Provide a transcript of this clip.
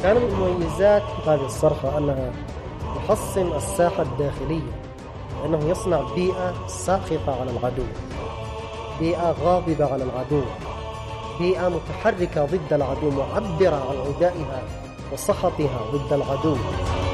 كان من مميزات هذه الصرخة أنها تحصن الساحة الداخلية، لأنه يصنع بيئة ساخطة على العدو، بيئة غاضبة على العدو، بيئة متحركة ضد العدو، معبرة عن عدائها وسخطها ضد العدو.